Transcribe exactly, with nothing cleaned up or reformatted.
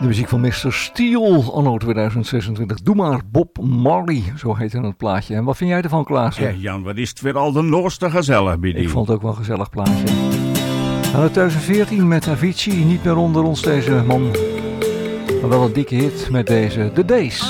De muziek van mister Steele, anno tweeduizend zesentwintig. Doe maar, Bob Marley, zo heette het plaatje. En wat vind jij ervan, Klaas? Ja, Jan, wat is het weer al de noorste gezellig bij die. Ik vond het ook wel een gezellig plaatje. Aan twintig veertien met Avicii, niet meer onder ons deze man. Maar wel een dikke hit met deze The Days.